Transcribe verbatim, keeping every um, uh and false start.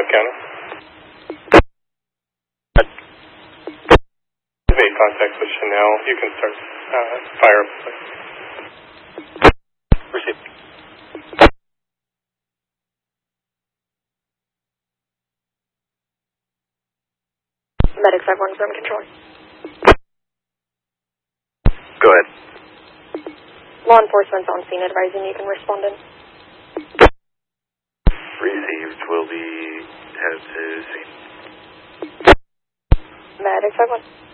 Cook County. You've made contact with Chanel. You can start uh, fire up. Receive. Medic five one from control. Go ahead. Law enforcement's on scene advising you can respond in. Received. Will be headed to scene. Medic five one.